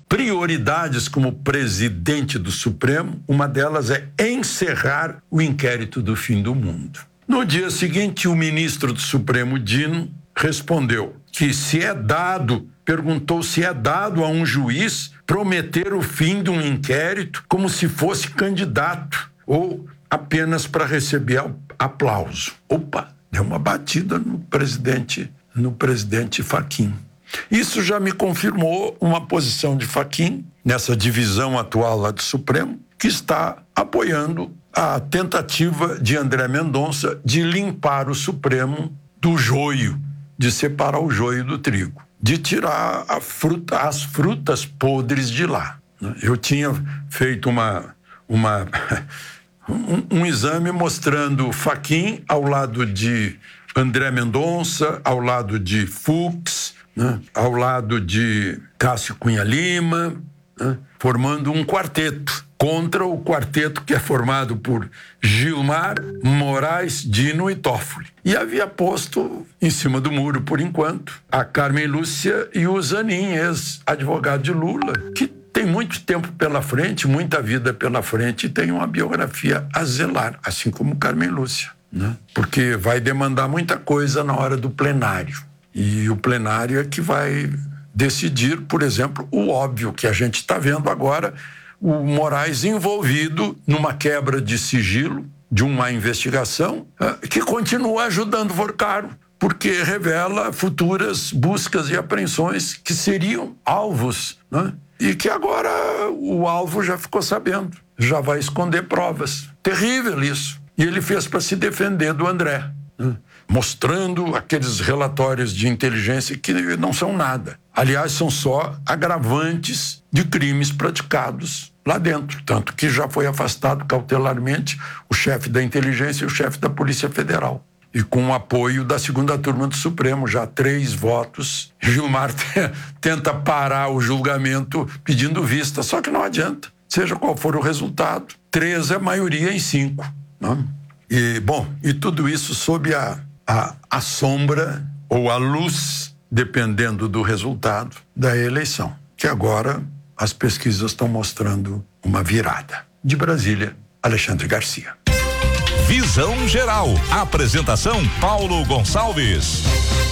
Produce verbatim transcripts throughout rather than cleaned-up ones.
prioridades como presidente do Supremo. Uma delas é encerrar o inquérito do fim do mundo. No dia seguinte, o ministro do Supremo, Dino, respondeu que se é dado, perguntou se é dado a um juiz prometer o fim de um inquérito como se fosse candidato ou apenas para receber aplauso. Opa, deu uma batida no presidente, no presidente Fachin. Isso já me confirmou uma posição de Fachin nessa divisão atual lá do Supremo, que está apoiando a tentativa de André Mendonça de limpar o Supremo do joio, de separar o joio do trigo, de tirar a fruta, as frutas podres de lá. Eu tinha feito uma, uma, um, um exame mostrando Fachin ao lado de André Mendonça, ao lado de Fux, né, ao lado de Cássio Cunha Lima, né, formando um quarteto contra o quarteto que é formado por Gilmar, Moraes, Dino e Toffoli. E havia posto em cima do muro, por enquanto, a Carmen Lúcia e o Zanin, ex-advogado de Lula, que tem muito tempo pela frente, muita vida pela frente e tem uma biografia a zelar, assim como Carmen Lúcia, né? Porque vai demandar muita coisa na hora do plenário. E o plenário é que vai decidir, por exemplo, o óbvio que a gente está vendo agora, o Moraes envolvido numa quebra de sigilo de uma investigação que continua ajudando Vorcaro, porque revela futuras buscas e apreensões que seriam alvos, né? E que agora o alvo já ficou sabendo, já vai esconder provas. Terrível isso. E ele fez para se defender do André, né? Mostrando aqueles relatórios de inteligência que não são nada. Aliás, são só agravantes de crimes praticados lá dentro. Tanto que já foi afastado cautelarmente o chefe da inteligência e o chefe da Polícia Federal. E com o apoio da segunda turma do Supremo, já três votos. Gilmar tenta parar o julgamento pedindo vista, só que não adianta. Seja qual for o resultado, três é maioria em cinco. Não? E, bom, e tudo isso sob a A, a sombra ou a luz, dependendo do resultado da eleição, que agora as pesquisas estão mostrando uma virada. De Brasília, Alexandre Garcia. Visão Geral. Apresentação Paulo Gonçalves.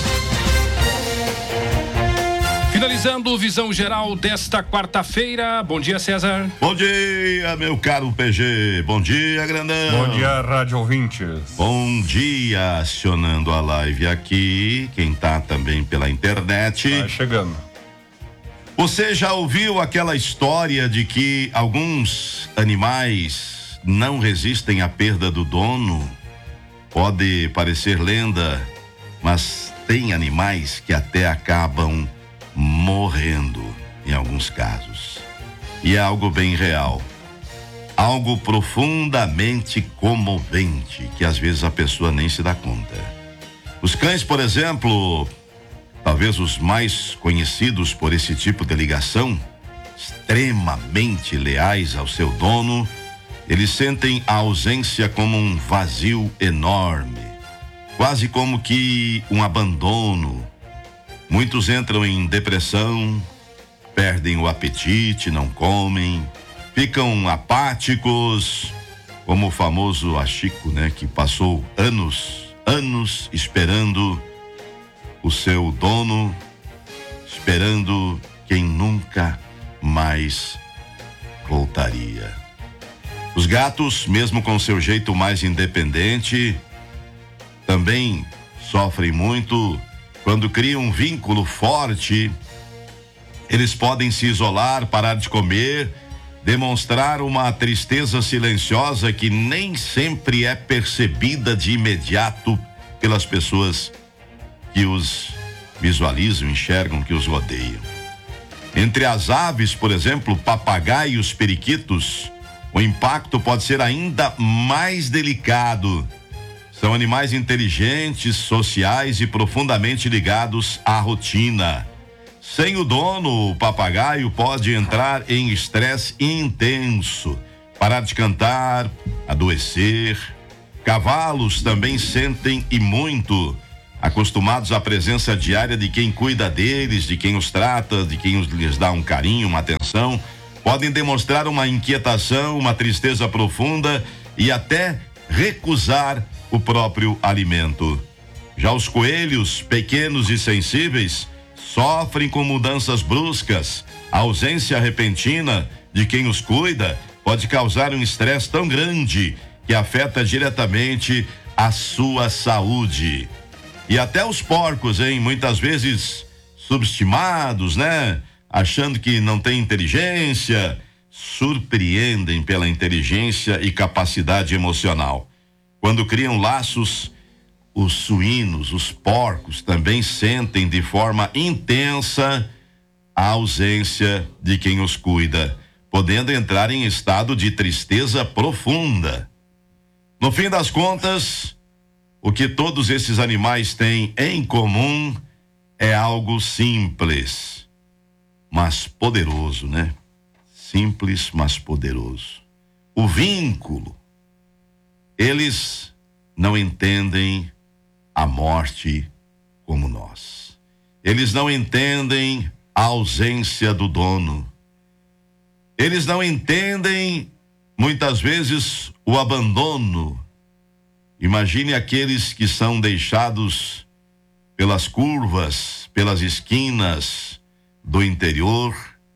Finalizando o Visão Geral desta quarta-feira. Bom dia, César. Bom dia, meu caro P G. Bom dia, Grandão. Bom dia, rádio ouvintes. Bom dia, acionando a live aqui. Quem tá também pela internet. Vai chegando. Você já ouviu aquela história de que alguns animais não resistem à perda do dono? Pode parecer lenda, mas tem animais que até acabam morrendo em alguns casos. E é algo bem real. Algo profundamente comovente que às vezes a pessoa nem se dá conta. Os cães, por exemplo, talvez os mais conhecidos por esse tipo de ligação, extremamente leais ao seu dono, eles sentem a ausência como um vazio enorme, quase como que um abandono. Muitos entram em depressão, perdem o apetite, não comem, ficam apáticos, como o famoso Achico, né? Que passou anos, anos esperando o seu dono, esperando quem nunca mais voltaria. Os gatos, mesmo com seu jeito mais independente, também sofrem muito. Quando criam um vínculo forte, eles podem se isolar, parar de comer, demonstrar uma tristeza silenciosa que nem sempre é percebida de imediato pelas pessoas que os visualizam, enxergam, que os rodeiam. Entre as aves, por exemplo, papagaios, periquitos, o impacto pode ser ainda mais delicado. São animais inteligentes, sociais e profundamente ligados à rotina. Sem o dono, o papagaio pode entrar em estresse intenso, parar de cantar, adoecer. Cavalos também sentem e muito acostumados à presença diária de quem cuida deles, de quem os trata, de quem lhes dá um carinho, uma atenção, podem demonstrar uma inquietação, uma tristeza profunda e até recusar o próprio alimento. Já os coelhos, pequenos e sensíveis, sofrem com mudanças bruscas. A ausência repentina de quem os cuida pode causar um estresse tão grande que afeta diretamente a sua saúde. E até os porcos, hein? Muitas vezes subestimados, né? Achando que não tem inteligência, surpreendem pela inteligência e capacidade emocional. Quando criam laços, os suínos, os porcos também sentem de forma intensa a ausência de quem os cuida, podendo entrar em estado de tristeza profunda. No fim das contas, o que todos esses animais têm em comum é algo simples, mas poderoso, né? Simples, mas poderoso. O vínculo. Eles não entendem a morte como nós. Eles não entendem a ausência do dono. Eles não entendem, muitas vezes, o abandono. Imagine aqueles que são deixados pelas curvas, pelas esquinas do interior,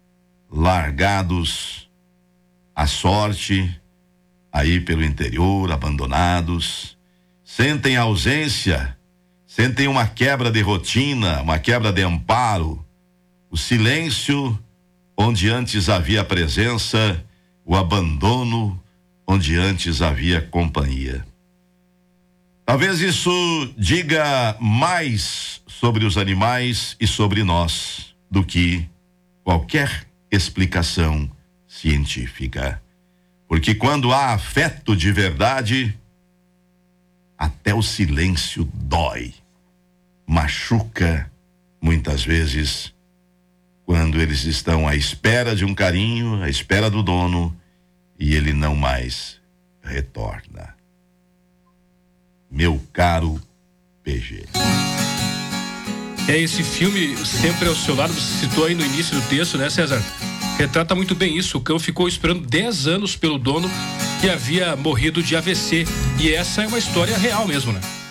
largados à sorte, aí pelo interior, abandonados, sentem a ausência, sentem uma quebra de rotina, uma quebra de amparo, o silêncio onde antes havia presença, o abandono onde antes havia companhia. Talvez isso diga mais sobre os animais e sobre nós do que qualquer explicação científica. Porque quando há afeto de verdade, até o silêncio dói, machuca muitas vezes, quando eles estão à espera de um carinho, à espera do dono, e ele não mais retorna. Meu caro P G. É, esse filme, Sempre ao Seu Lado, você citou aí no início do texto, né, César? Retrata muito bem isso. O cão ficou esperando dez anos pelo dono que havia morrido de A V C. E essa é uma história real mesmo, né?